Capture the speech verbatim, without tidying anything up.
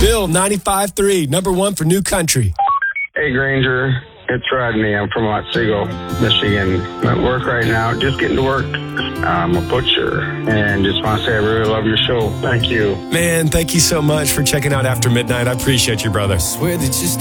Bill, ninety-five point three, number one for New Country. Hey, Granger. It's Rodney. I'm from Otsego, Michigan. I'm at work right now, just getting to work. I'm a butcher, and just want to say I really love your show. Thank you. Man, thank you so much for checking out After Midnight. I appreciate you, brother. Swear that just